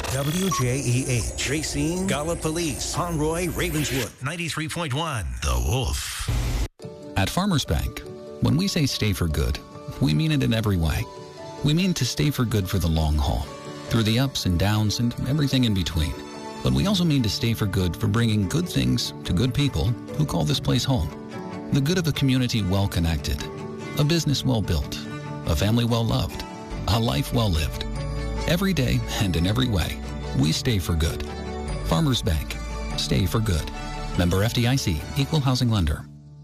WJEH, Racine, Gallipolis, Conroy, Ravenswood, 93.1, The Wolf. At Farmers Bank, when we say stay for good, we mean it in every way. We mean to stay for good for the long haul, through the ups and downs and everything in between. But we also mean to stay for good for bringing good things to good people who call this place home. The good of a community well connected, a business well built, a family well loved, a life well lived. Every day and in every way, we stay for good. Farmers Bank. Stay for good. Member FDIC, Equal Housing Lender.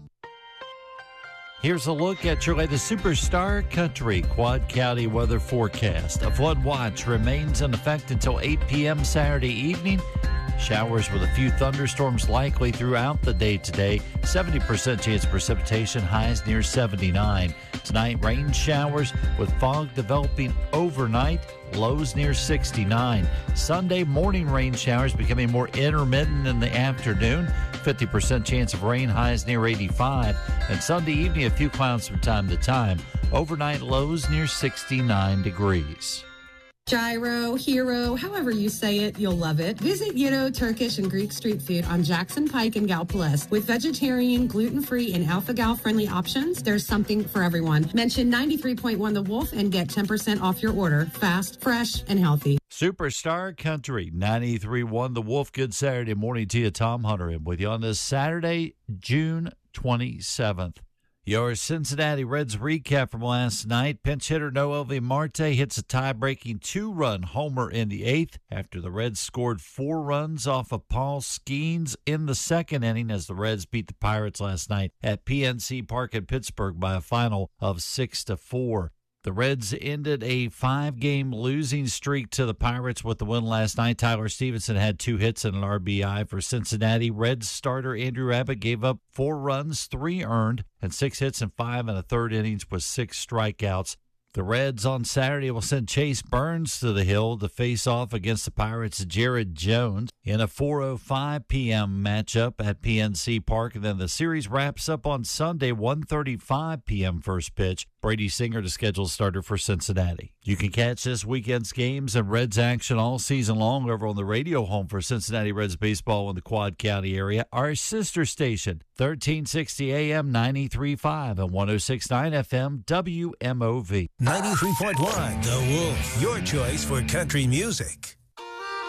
Here's a look at your latest Superstar Country Quad County weather forecast. A flood watch remains in effect until 8 p.m. Saturday evening. Showers with a few thunderstorms likely throughout the day today. 70% chance of precipitation, highs near 79. Tonight, rain showers with fog developing overnight, lows near 69. Sunday, morning rain showers becoming more intermittent in the afternoon. 50% chance of rain, highs near 85. And Sunday evening, a few clouds from time to time. Overnight lows near 69 degrees. Gyro, Hero, however you say it, you'll love it. Visit Yiddo Turkish and Greek street food on Jackson Pike in Gallipolis. With vegetarian, gluten-free, and alpha-gal-friendly options, there's something for everyone. Mention 93.1 The Wolf and get 10% off your order. Fast, fresh, and healthy. Superstar Country, 93.1 The Wolf. Good Saturday morning to you. Tom Hunter in with you on this Saturday, June 27th. Your Cincinnati Reds recap from last night. Pinch hitter Noelvi Marte hits a tie-breaking 2-run homer in the 8th after the Reds scored 4 runs off of Paul Skeens in the second inning as the Reds beat the Pirates last night at PNC Park in Pittsburgh by a final of 6-4. The Reds ended a 5-game losing streak to the Pirates with the win last night. Tyler Stevenson had 2 hits and an RBI for Cincinnati. Reds starter Andrew Abbott gave up 4 runs, 3 earned, and 6 hits in 5 1/3 innings with 6 strikeouts. The Reds on Saturday will send Chase Burns to the hill to face off against the Pirates' Jared Jones in a 4:05 p.m. matchup at PNC Park. And then the series wraps up on Sunday, 1:35 p.m. first pitch. Brady Singer, the scheduled starter for Cincinnati. You can catch this weekend's games and Reds action all season long over on the radio home for Cincinnati Reds baseball in the Quad County area. Our sister station, 1360 AM, 93.5 and 106.9 FM, WMOV. 93.1 The Wolf, your choice for country music.